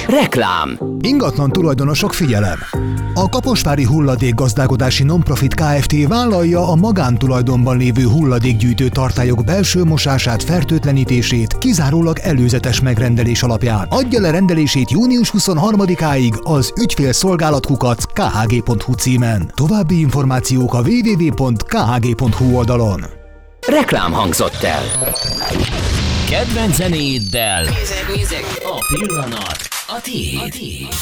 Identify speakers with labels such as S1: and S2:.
S1: Reklám.
S2: Ingatlan tulajdonosok, figyelem! A Kaposvári Hulladékgazdálkodási Nonprofit Kft. Vállalja a magántulajdonban lévő hulladékgyűjtő tartályok belső mosását, fertőtlenítését kizárólag előzetes megrendelés alapján. Adja le rendelését június 23-áig az ügyfélszolgálatkukac.khg.hu címen. További információk a www.khg.hu oldalon.
S1: Reklám hangzott el. Kedvenc zenéiddel. A pillanat a tiéd.